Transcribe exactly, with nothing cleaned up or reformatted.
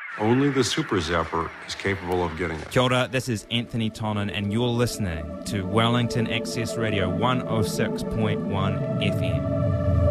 Only the Super Zapper is capable of getting it. Kia ora, this is Anthony Tonin, and you're listening to Wellington Access Radio one oh six point one F M.